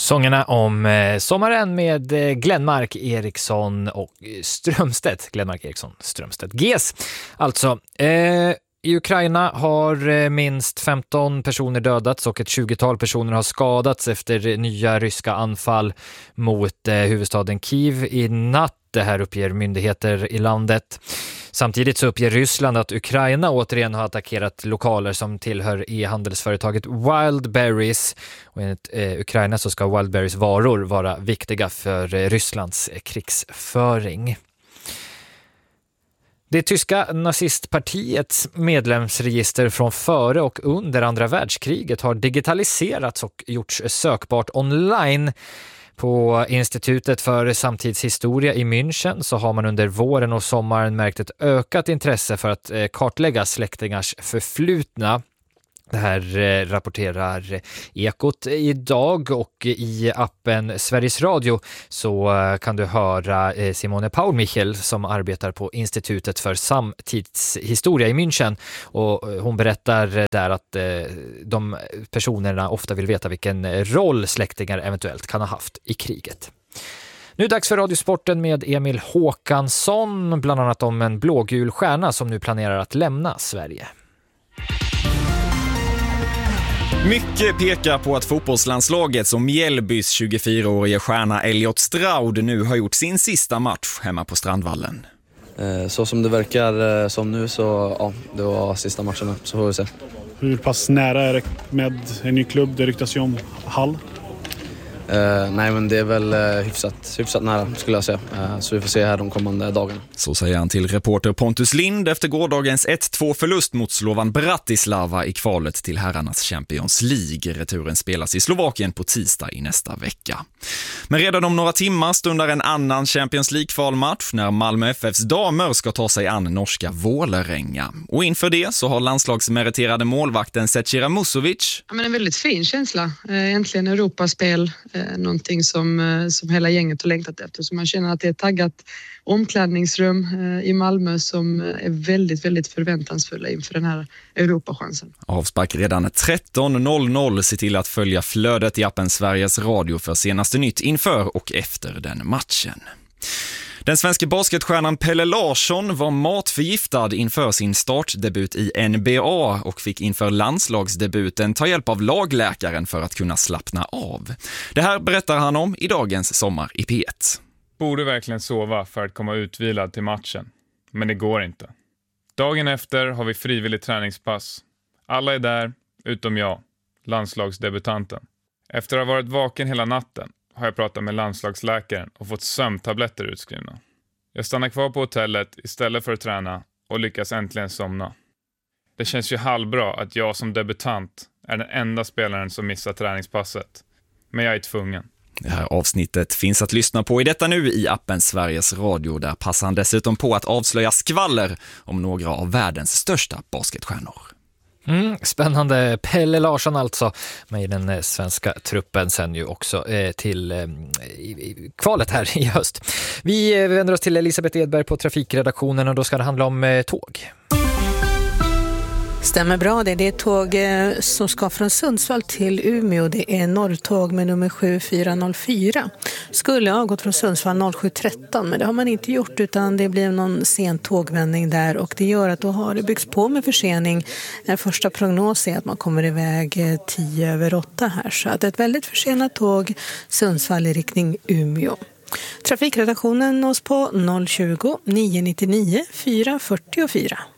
Sångerna om sommaren med Glenmark Eriksson och Strömstedt. Glenmark Eriksson Strömstedt. GES. Alltså, i Ukraina har minst 15 personer dödats och ett 20-tal personer har skadats efter nya ryska anfall mot huvudstaden Kiev i natt. Det här uppger myndigheter i landet. Samtidigt så uppger Ryssland att Ukraina återigen har attackerat lokaler som tillhör e-handelsföretaget Wildberries. Och enligt Ukraina så ska Wildberries varor vara viktiga för Rysslands krigsföring. Det tyska nazistpartiets medlemsregister från före och under andra världskriget har digitaliserats och gjorts sökbart online. På Institutet för samtidshistoria i München så har man under våren och sommaren märkt ett ökat intresse för att kartlägga släktingars förflutna. Det här rapporterar Ekot idag, och i appen Sveriges Radio så kan du höra Simone Paul-Michel som arbetar på Institutet för samtidshistoria i München, och hon berättar där att de personerna ofta vill veta vilken roll släktingar eventuellt kan ha haft i kriget. Nu är det dags för Radiosporten med Emil Håkansson, bland annat om en blågul stjärna som nu planerar att lämna Sverige. Mycket pekar på att fotbollslandslaget som Mjällbys 24-årige stjärna Elliot Stroud nu har gjort sin sista match hemma på Strandvallen. Så som det verkar som nu så ja, det var sista matchen, så får vi se. Hur pass nära är det med en ny klubb? Det ryktas ju om Hall. Nej, men det är väl hyfsat nära skulle jag säga. Så vi får se här de kommande dagarna. Så säger han till reporter Pontus Lind efter gårdagens 1-2-förlust mot Slovan Bratislava i kvalet till herrarnas Champions League. Returen spelas i Slovakien på tisdag i nästa vecka. Men redan om några timmar stundar en annan Champions League-kvalmatch när Malmö FFs damer ska ta sig an norska Vålerenga. Och inför det så har landslagsmeriterade målvakten Zecira Musovic. Ja, men en väldigt fin känsla. Äntligen Europaspel. Någonting som hela gänget har längtat efter. Så man känner att det är ett taggat omklädningsrum i Malmö som är väldigt, väldigt förväntansfulla inför den här Europachansen. Avspark redan 13.00. Se till att följa flödet i appen Sveriges Radio för senaste nytt inför och efter den matchen. Den svenska basketstjärnan Pelle Larsson var matförgiftad inför sin startdebut i NBA och fick inför landslagsdebuten ta hjälp av lagläkaren för att kunna slappna av. Det här berättar han om i dagens Sommar i P1. Borde verkligen sova för att komma utvilad till matchen, men det går inte. Dagen efter har vi frivillig träningspass. Alla är där, utom jag, landslagsdebutanten. Efter att ha varit vaken hela natten har jag pratat med landslagsläkaren och fått sömntabletter utskrivna. Jag stannar kvar på hotellet istället för att träna och lyckas äntligen somna. Det känns ju halvbra att jag som debutant är den enda spelaren som missar träningspasset. Men jag är tvungen. Det här avsnittet finns att lyssna på i detta nu i appen Sveriges Radio. Där passar han dessutom på att avslöja skvaller om några av världens största basketstjärnor. Spännande. Pelle Larsson alltså med i den svenska truppen sen ju också till kvalet här i höst. Vi vänder oss till Elisabeth Edberg på trafikredaktionen, och då ska det handla om tåg. Stämmer bra det. Det är ett tåg som ska från Sundsvall till Umeå. Det är norrtåg med nummer 7404. Skulle ha gått från Sundsvall 07.13, men det har man inte gjort, utan det blir någon sen tågvändning där, och det gör att då har det byggts på med försening. Den första prognos är att man kommer iväg 8:10 här, så att ett väldigt försenat tåg Sundsvall i riktning Umeå. Trafikredaktionen nås på 020 999 444.